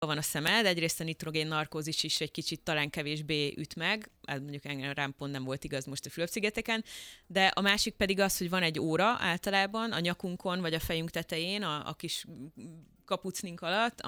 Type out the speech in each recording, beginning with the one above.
van a szemed, egyrészt a nitrogén narkózis is egy kicsit talán kevésbé üt meg, ez mondjuk engem rám pont nem volt igaz most a Fülöp-szigeteken, de a másik pedig az, hogy van egy óra általában a nyakunkon vagy a fejünk tetején, a kis kapucnink alatt,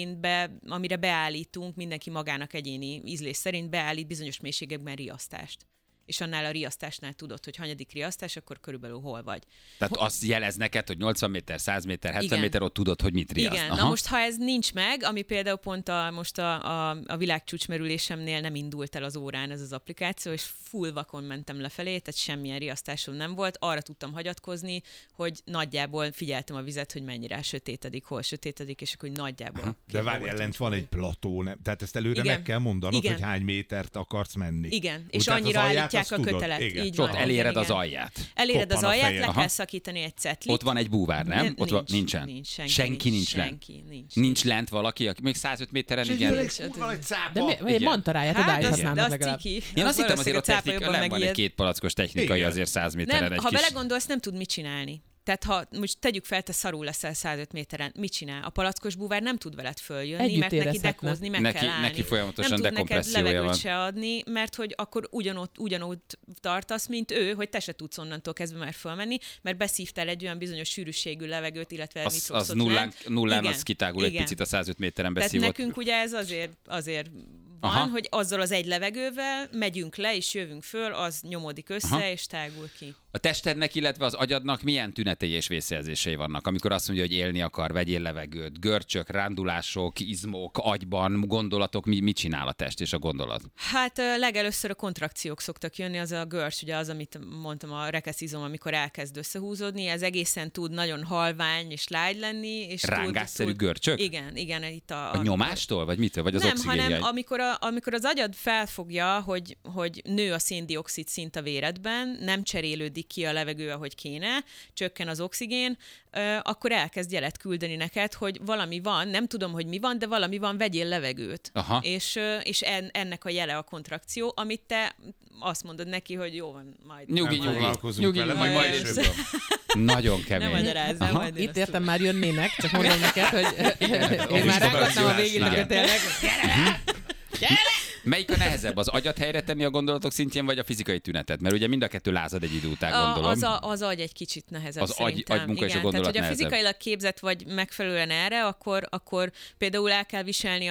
amire beállítunk, mindenki magának egyéni ízlés szerint beállít bizonyos mélységekben riasztást. És annál a riasztásnál tudod, hogy hanyadik riasztás, akkor körülbelül hol vagy. Tehát azt jelez neked, hogy 80 méter, 100 méter, 70 Igen. méter, ott tudod, hogy mit riaszt. Igen, na most ha ez nincs meg, ami például pont most a világcsúcsmerülésemnél nem indult el az órán ez az applikáció, és full vakon mentem lefelé, tehát semmilyen riasztásom nem volt, arra tudtam hagyatkozni, hogy nagyjából figyeltem a vizet, hogy mennyire sötétedik, hol sötétedik, és akkor nagyjából. De várj, ellent van egy plató, nem? Tehát ezt előre Igen. meg kell mondanod, Igen. hogy hány métert akarsz menni. Igen, Úgy, és tehát annyira az alját állítják azt a tudod? kötelet. Igen. Így Ott van, eléred igen, az igen. alját. Eléred az Koppan a alját, fejed. le Aha. kell szakítani egy cetlit. Ott van egy búvár, nem? Ott van, Nincs, nincsen. nincs, senki nincs lent. Nincs lent valaki, aki még 105 méteren, igen. Van egy cápa. De egy Igen. mantaráját Hát odállíthatnának az legalább. ciki. Én azt hittem azért a cápa technika, jobban nem van egy megijed. 2 palackos technikai Igen. azért 100 méteren Nem, egy ha kis... belegondolsz, nem tud mit csinálni. Tehát ha most tegyük fel, te szarul leszel 105 méteren, mit csinál? A palackos búvár nem tud veled följönni, Együtt mert neki érezhetne. dekózni meg Neki- kell állni. neki folyamatosan nem tud neked dekompressziója levegőt van. se adni, mert hogy akkor ugyanott tartasz, mint ő, hogy te se tudsz onnantól kezdve már fölmenni, mert beszívtál egy olyan bizonyos sűrűségű levegőt, illetve Az nitroxot nullán Igen, az kitágul egy igen. picit a 105 méteren Tehát beszívott. nekünk ugye ez azért van, Aha. hogy azzal az egy levegővel megyünk le, és jövünk föl, az nyomódik össze, Aha. és tágul ki. A testednek, illetve az agyadnak milyen tünetei és vészjelzései vannak, amikor azt mondja, hogy élni akar, vegyél levegőt, görcsök, rándulások, izmok, agyban, gondolatok, mit csinál a test és a gondolat? Hát legelőször a kontrakciók szoktak jönni, az a görcs, ugye az, amit mondtam, a rekeszizom, amikor elkezd összehúzódni, ez egészen tud nagyon halvány és lágy lenni. És Rángásszerű görcsök? Igen, itt A nyomástól, vagy mitől? Vagy az nem, oxigénhiány? hanem amikor az agyad felfogja, hogy nő a szén-dioxid szint a véredben, nem cserélődik ki a levegő, ahogy kéne, csökken az oxigén, akkor elkezd jelet küldeni neked, hogy valami van, nem tudom, hogy mi van, de valami van, vegyél levegőt. Aha. És ennek a jele a kontrakció, amit te azt mondod neki, hogy jó van, majd. Nyugi, Nem foglalkozunk nyugi, vele, nyugi, majd majd később. Nagyon Nem kemény. magyarázz, nem, Aha. majd én Itt azt értem, tudom. már jönnének, csak mondom neked, hogy én már rákattam a végére, Igen. tényleg. Melyik a nehezebb, az agyat helyre tenni a gondolatok szintjén, vagy a fizikai tünetet? Mert ugye mind a kettő lázad egy idő után, gondolom. Az agy egy kicsit nehezebb Az szerintem. agymunka és a Igen, gondolat tehát, hogyha nehezebb. fizikailag képzett vagy megfelelően erre, akkor például el kell viselni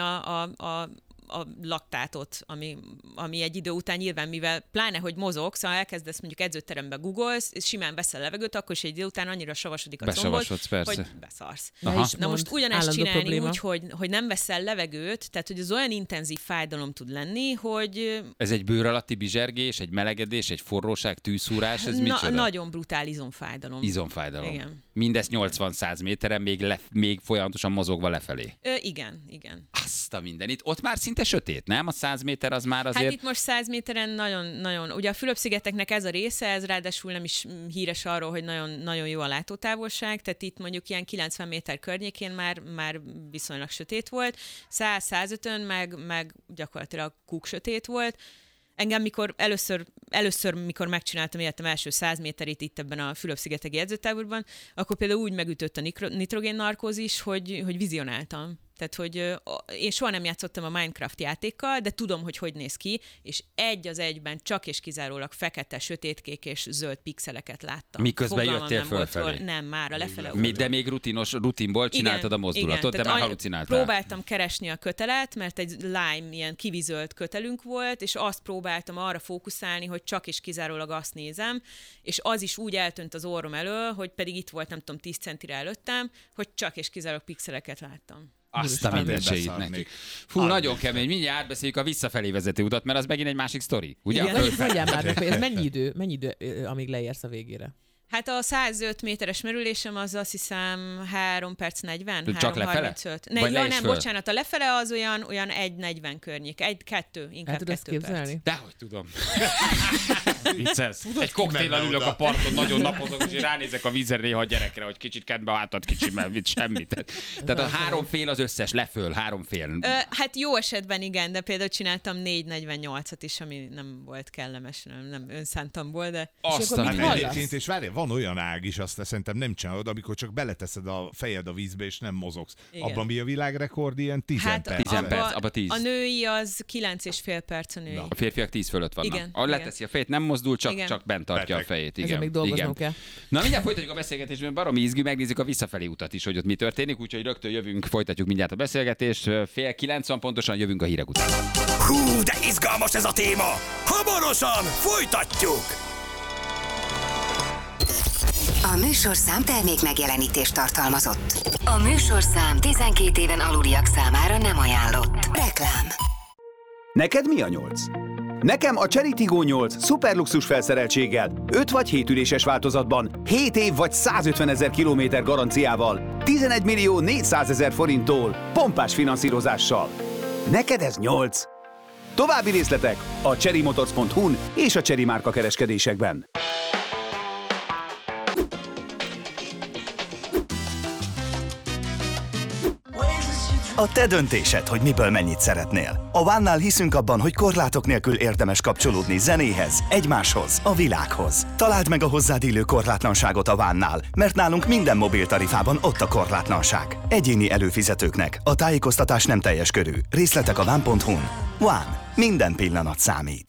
a laktátot, ami egy idő után nyilván, mivel pláne, hogy mozogsz, ha elkezdesz mondjuk edzőterembe googolsz, és simán veszel levegőt, akkor is egy idő után annyira savasodik a combod, Besavasodsz, persze. hogy beszarsz. Aha. Na most ugyanezt állandó csinálni probléma. úgy, hogy nem veszel levegőt, tehát hogy az olyan intenzív fájdalom tud lenni, hogy Ez egy bőr alatti bizsergés, egy melegedés, egy forróság, tűszúrás, ez micsoda? nagyon brutál izomfájdalom. Izomfájdalom. Igen. Mindezt 80-100 méteren, még folyamatosan mozogva lefelé. Igen. Azt a mindenit. Ott már szinte sötét, nem? A 100 méter az már azért... Hát itt most 100 méteren nagyon, ugye a Fülöp-szigeteknek ez a része, ez ráadásul nem is híres arról, hogy nagyon, nagyon jó a látótávolság, tehát itt mondjuk ilyen 90 méter környékén már viszonylag sötét volt, 100-105-ön meg gyakorlatilag sötét volt. Engem először, mikor megcsináltam életem első 100 méterét itt ebben a Fülöp-szigeteki edzőtáborban, akkor például úgy megütött a nitrogén narkózis, hogy vizionáltam. Tehát, hogy én soha nem játszottam a Minecraft játékkal, de tudom, hogy néz ki, és egy az egyben csak és kizárólag fekete, sötétkék és zöld pixeleket láttam. Miközben Fogalmam jöttél nem volt fölfelé. róla. Nem, már a lefele De még rutinból csináltad a mozdulatot, de már halucináltál. Próbáltam keresni a kötelet, mert egy lime, ilyen kivizölt kötelünk volt, és azt próbáltam arra fókuszálni, hogy csak és kizárólag azt nézem, és az is úgy eltűnt az orrom elől, hogy pedig itt volt, nem tudom, 10 centire előttem, hogy csak és kizárólag pixeleket láttam. Azt a mindenségét beszarnék. neki. Fú, nagyon kemény. Mindjárt átbeszéljük a visszafelé vezető utat, mert az megint egy másik sztori. Ugye? Igen. Mondjál már, hogy ez mennyi idő, amíg leérsz a végére? Hát a 105 méteres merülésem az azt hiszem 3 perc 40, Csak 3 lefele? 35. Vagy le is Nem, föl? bocsánat, a lefele az olyan 1:40 környék. 1-2, inkább El tudod ezt 2 perc. képzelni? Dehogy tudom. Viccelsz. Egy koktéllal ülök a parton, nagyon napozok, és ránézek a vízre néha a gyerekre, hogy kicsit kedd be a hátad, kicsit, mert semmit. Tehát a 3 fél az összes, leföl, 3 fél. Hát jó esetben igen, de például csináltam 4:48-at is, ami nem volt kellemes, nem önszántamból, de... Azt akkor a mit mindenit. hallasz? Egyébként, és várj, van olyan ág is, azt szerintem nem csinálod, amikor csak beleteszed a fejed a vízbe, és nem mozogsz. Igen. Abban mi a világrekord? Ilyen 10 perc. 10 perc, abba 10. A női az 9,5 perc a női. A férfiak 10 fölött vannak. Igen, Ahol igen. leteszi a fejét, nem mozdul, csak bent tartja Perfekt. a fejét. Ezen Igen. még dolgoznom kell. Na mindjárt folytatjuk a beszélgetést, baromi izgű, megnézzük a visszafelé utat is, hogy ott mi történik, úgyhogy rögtön jövünk, folytatjuk mindjárt a beszélgetést. 8:30 pontosan jövünk a hírek után. Hú, de izgalmas ez a téma! Hamarosan folytatjuk! A műsorszám termék megjelenítést tartalmazott. A műsorszám 12 éven aluliak számára nem ajánlott. Reklám. Neked mi a 8? Nekem a Chery Tiggo 8 szuperluxus felszereltséggel, 5 vagy 7 üléses változatban, 7 év vagy 150 000 kilométer garanciával, 11 millió 400 000 forinttól, pompás finanszírozással. Neked ez 8? További részletek a cherrymotors.hu-n és a Chery márka kereskedésekben. A te döntésed, hogy miből mennyit szeretnél. A One-nál hiszünk abban, hogy korlátok nélkül érdemes kapcsolódni zenéhez, egymáshoz, a világhoz. Találd meg a hozzád illő korlátlanságot a One-nál, mert nálunk minden mobiltarifában ott a korlátlanság. Egyéni előfizetőknek a tájékoztatás nem teljes körű. Részletek a one.hu-n. One. Minden pillanat számít.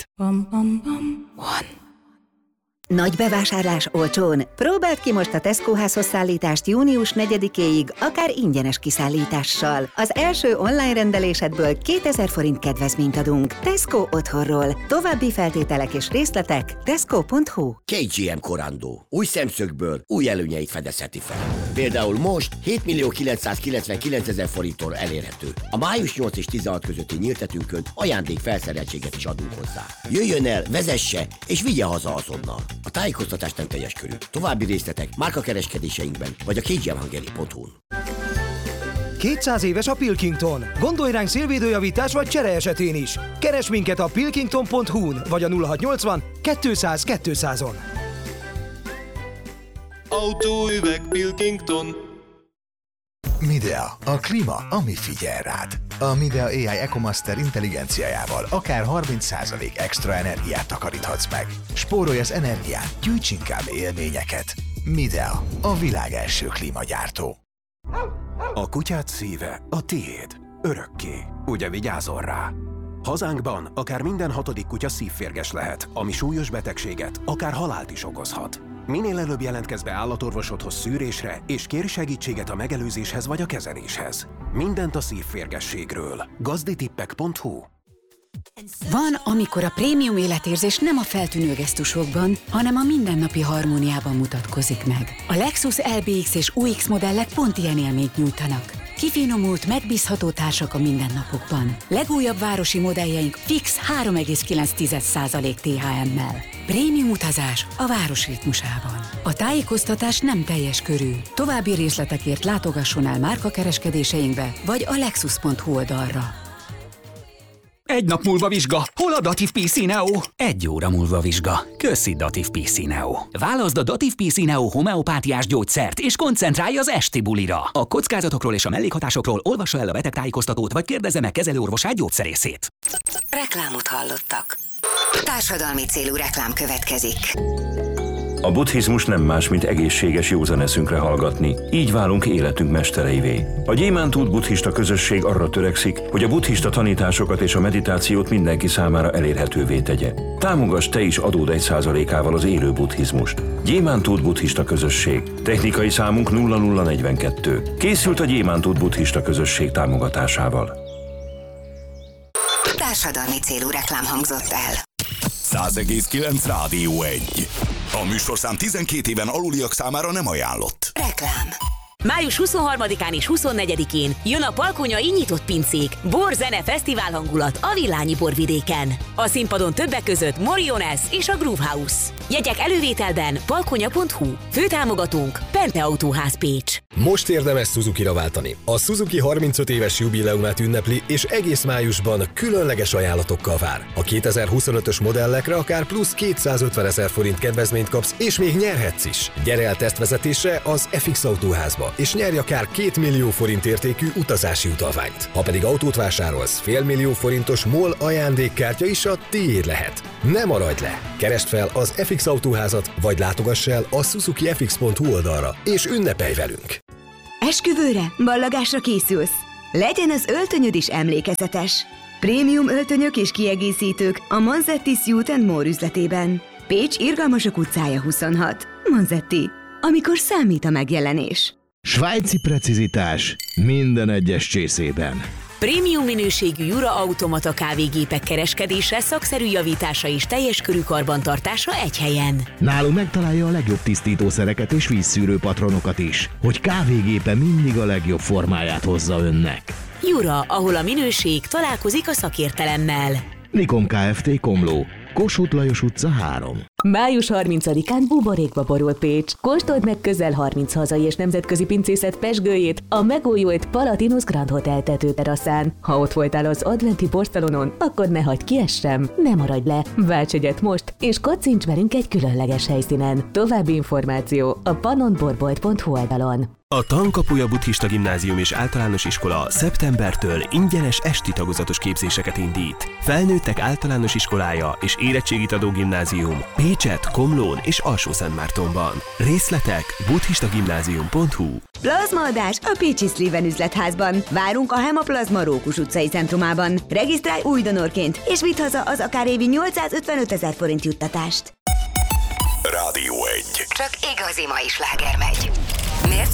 Nagy bevásárlás olcsón. Próbáld ki most a Tesco házhozszállítást június 4-éig, akár ingyenes kiszállítással. Az első online rendelésedből 2000 forint kedvezményt adunk. Tesco otthonról. További feltételek és részletek tesco.hu. KGM Corando. Új szemszögből új előnyeit fedezheti fel. Például most 7.999.000 forinttól elérhető. A május 8 és 16 közötti nyíltetünkön ajándék felszereltséget is adunk hozzá. Jöjjön el, vezesse és vigye haza azonnal. A tájékoztatás nem teljes körű. További részletek márkakereskedéseinkben vagy a kgmhungary.hu-n. 200 éves a Pilkington. Gondolj ránk szélvédőjavítás vagy csere esetén is. Keresd minket a pilkington.hu-n vagy a 0680 200 200-on. Autóüveg Pilkington. Midea, a klíma, ami figyel rád. A Midea AI EcoMaster intelligenciájával akár 30% extra energiát takaríthatsz meg. Spórolj az energián, gyűjts inkább élményeket. Midea, a világ első klímagyártó. A kutyád szíve a tiéd. Örökké. Ugye vigyázol rá? Hazánkban akár minden 6. kutya szívférges lehet, ami súlyos betegséget, akár halált is okozhat. Minél előbb jelentkezz be állatorvosodhoz szűrésre, és kérj segítséget a megelőzéshez vagy a kezeléshez. Mindent a szívférgességről. gazditippek.hu. Van, amikor a prémium életérzés nem a feltűnő gesztusokban, hanem a mindennapi harmóniában mutatkozik meg. A Lexus LBX és UX modellek pont ilyen élményt nyújtanak. Kifinomult, megbízható társak a mindennapokban. Legújabb városi modelljeink fix 3,9% THM-mel. Prémium utazás a város ritmusában. A tájékoztatás nem teljes körű. További részletekért látogasson el márkakereskedéseinkbe vagy a lexus.hu oldalra. Egy nap múlva vizsga. Hol a Dativ PC Neo? 1 óra múlva vizsga. Köszi Dativ PC Neo. Válaszd a Dativ PC Neo homeopátiás gyógyszert, és koncentrálj az esti bulira. A kockázatokról és a mellékhatásokról olvassa el a betegtájékoztatót, vagy kérdezze meg kezelőorvosát, gyógyszerészét. Reklámot hallottak. Társadalmi célú reklám következik. A buddhizmus nem más, mint egészséges józan eszünkre hallgatni, így válunk életünk mestereivé. A Gyémántút buddhista közösség arra törekszik, hogy a buddhista tanításokat és a meditációt mindenki számára elérhetővé tegye. Támogass te is adód 1%-ával az élő buddhizmust. Gyémántút buddhista közösség. Technikai számunk 0042. Készült a Gyémántút buddhista közösség támogatásával. Társadalmi célú reklám hangzott el. 100,9 Rádió 1. A műsorszám 12 éven aluliak számára nem ajánlott. Reklám. Május 23-án és 24-én jön a Palkonyai nyitott pincék. Bor-zene fesztivál hangulat a Villányi borvidéken. A színpadon többek között Moriones és a Groove House. Jegyek elővételben palkonya.hu. Főtámogatónk Pente Autóház Pécs. Most érdemes Suzuki-ra váltani. A Suzuki 35 éves jubileumát ünnepli, és egész májusban különleges ajánlatokkal vár. A 2025-ös modellekre akár plusz 250 000 forint kedvezményt kapsz, és még nyerhetsz is. Gyere el tesztvezetésre az FX Autóházba, és nyerj akár 2 millió forint értékű utazási utalványt. Ha pedig autót vásárolsz, fél millió forintos MOL ajándékkártya is a tiéd lehet. Ne maradj le! Keresd fel az FX Autóházat, vagy látogass el a suzukifx.hu oldalra, és ünnepelj velünk! Esküvőre, ballagásra készülsz? Legyen az öltönyöd is emlékezetes! Prémium öltönyök és kiegészítők a Manzetti Suit & More üzletében. Pécs Irgalmasok utcája 26. Manzetti. Amikor számít a megjelenés. Svájci precizitás minden egyes csészében. Prémium minőségű Jura automata kávégépek kereskedése, szakszerű javítása és teljes körű karbantartása egy helyen. Nálunk megtalálja a legjobb tisztítószereket és vízszűrő patronokat is, hogy kávégépe mindig a legjobb formáját hozza önnek. Jura, ahol a minőség találkozik a szakértelemmel. Nikon Kft. Komló, Kossuth Lajos utca 3. Május 30-án buborékba borul Pécs. Kóstold meg közel 30 hazai és nemzetközi pincészet pezsgőjét a megújult Palatinus Grand Hotel tetőteraszán. Ha ott voltál az adventi porszalonon, akkor ne hagyd ki ezt sem, ne maradj le, válts egyet most, és kaccints velünk egy különleges helyszínen. További információ a pannonborbolt.hu oldalon. A Tankapuja Buddhista Gimnázium és Általános Iskola szeptembertől ingyenes esti tagozatos képzéseket indít. Felnőttek általános iskolája és érettségit adó gimnázium Pécset, Komlón és Alsó-Szentmártonban. Részletek buddhistagimnázium.hu. Plazmaadás a Pécsi Szliven üzletházban. Várunk a Hemaplazma Rókus utcai centrumában. Regisztrálj új donorként, és vidd haza az akár évi 855 000 forint juttatást. Rádió 1. Csak igazi mai sláger megy.